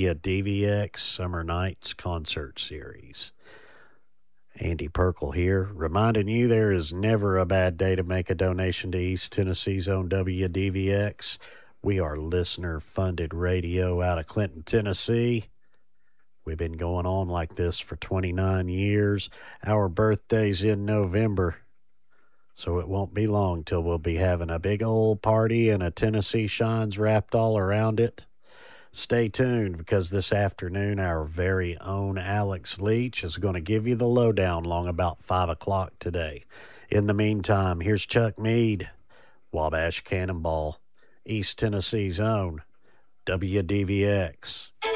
WDVX Summer Nights Concert Series. Andy Perkle here, reminding you there is never a bad day to make a donation to East Tennessee's own WDVX. We are listener-funded radio out of Clinton, Tennessee. We've been going on like this for 29 years. Our birthday's in November, so it won't be long till we'll be having a big old party and a Tennessee Shines wrapped all around it. Stay tuned, because this afternoon our very own Alex Leach is going to give you the lowdown long about 5 o'clock today. In the meantime, here's Chuck Mead, Wabash Cannonball, East Tennessee's own WDVX.